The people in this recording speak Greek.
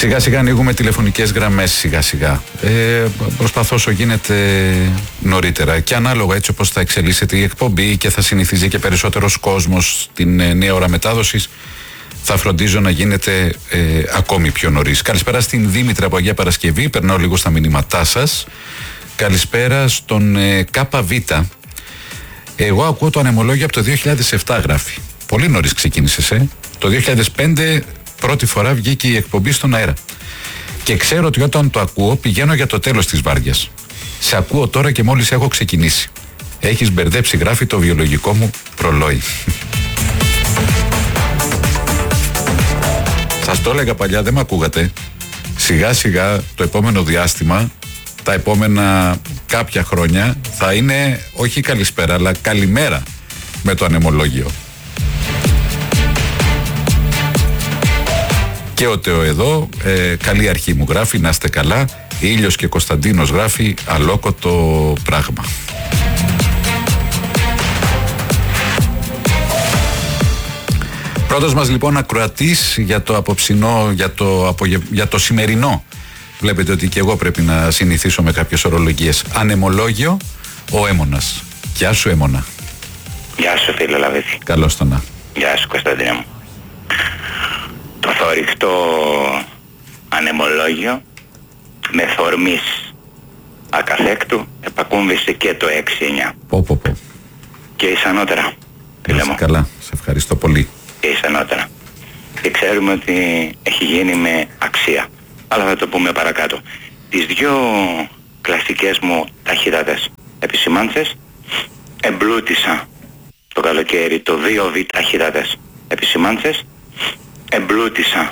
Σιγά σιγά ανοίγουμε τηλεφωνικές γραμμές σιγά σιγά. Προσπαθώ όσο γίνεται νωρίτερα και ανάλογα έτσι όπως θα εξελίσσεται η εκπομπή και θα συνηθίζει και περισσότερος κόσμος στην νέα ώρα μετάδοσης, θα φροντίζω να γίνεται ακόμη πιο νωρίς. Καλησπέρα στην Δήμητρα από Αγία Παρασκευή, περνάω λίγο στα μηνύματά σας. Καλησπέρα στον ΚΒ. Εγώ ακούω το ανεμολόγιο από το 2007, γράφει. Πολύ νωρίς ξεκίνησες, Το 2005 πρώτη φορά βγήκε η εκπομπή στον αέρα. Και ξέρω ότι όταν το ακούω πηγαίνω για το τέλος της βάρδιας. Σε ακούω τώρα και μόλις έχω ξεκινήσει. Έχεις μπερδέψει, γράφει, το βιολογικό μου προλόι. Σας το έλεγα παλιά, δεν με ακούγατε. Σιγά σιγά το επόμενο διάστημα, τα επόμενα κάποια χρόνια, θα είναι όχι καλησπέρα αλλά καλημέρα με το ανεμολόγιο. Και ο Τεό εδώ, καλή αρχή μου, γράφει, να είστε καλά. Ήλιος και Κωνσταντίνος, γράφει, αλόκοτο πράγμα. Πρώτος μας λοιπόν ακροατής για το απόψινό, για το σημερινό. Βλέπετε ότι και εγώ πρέπει να συνηθίσω με κάποιες ορολογίες. Ανεμολόγιο, ο Έμονας. Γεια σου, Έμονα. Γεια σου, φίλε Λαβίθη. Καλώς το να. Γεια σου, Κωνσταντίνε μου. Το θορυκτό ανεμολόγιο με θορμής ακαθέκτου επακούμβησε και το 6-9. Πω. Και ισανότερα, φίλε μου. Καλά, σε ευχαριστώ πολύ. Και ισανότερα. Και ξέρουμε ότι έχει γίνει με αξία. Αλλά θα το πούμε παρακάτω. Τις δυο κλασικές μου ταχύτατες επισημάντσες εμπλούτησα το καλοκαίρι, το 2V ταχύτατες επισημάντσες εμπλούτησα